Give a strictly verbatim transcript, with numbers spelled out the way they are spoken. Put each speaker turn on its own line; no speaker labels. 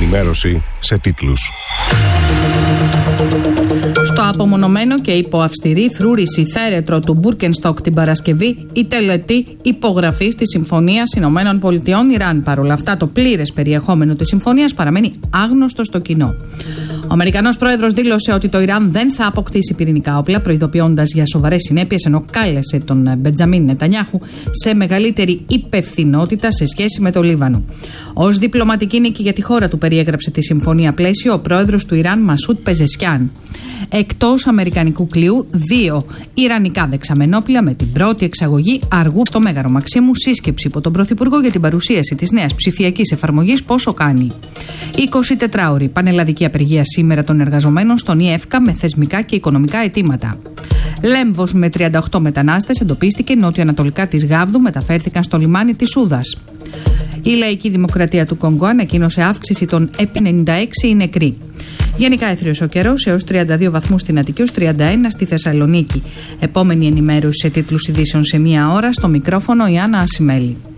ενημέρωση σε τίτλους.
Στο απομονωμένο και υπό αυστηρή φρούρηση θέρετρο του Μπούρκενστοκ την Παρασκευή, η τελετή υπογραφής της Συμφωνίας Ηνωμένων Πολιτειών Ιράν. Παρ' όλα αυτά, το πλήρες περιεχόμενο της συμφωνίας παραμένει άγνωστο στο κοινό. Ο Αμερικανός πρόεδρος δήλωσε ότι το Ιράν δεν θα αποκτήσει πυρηνικά όπλα, προειδοποιώντας για σοβαρές συνέπειες, ενώ κάλεσε τον Μπεντζαμίν Νετανιάχου σε μεγαλύτερη υπευθυνότητα σε σχέση με το Λίβανο. Ως διπλωματική νίκη για τη χώρα του περιέγραψε τη συμφωνία πλαίσιο ο πρόεδρος του Ιράν Μασούτ Πεζεσιάν. Εκτός αμερικανικού κλειού, δύο ιρανικά δεξαμενόπλια με την πρώτη εξαγωγή αργού στο Μέγαρο Μαξίμου, σύσκεψη υπό τον Πρωθυπουργό για την παρουσίαση της νέας ψηφιακής εφαρμογής Πόσο κάνει. εικοσιτετράωρη πανελλαδική απεργία σήμερα των εργαζομένων στον ΙΕΦΚΑ με θεσμικά και οικονομικά αιτήματα. Λέμβος με τριάντα οκτώ μετανάστες εντοπίστηκε νότιο-ανατολικά της Γάβδου, μεταφέρθηκαν στο λιμάνι της Σούδας. Η Λαϊκή Δημοκρατία του Κονγκό ανακοίνωσε αύξηση των επί ενενήντα έξι νεκροί. Γενικά έθριος ο καιρός, έως τριάντα δύο βαθμούς στην Αττική, έως τριάντα ένα στη Θεσσαλονίκη. Επόμενη ενημέρωση σε τίτλους ειδήσεων σε μία ώρα, στο μικρόφωνο η Άννα Ασημέλη.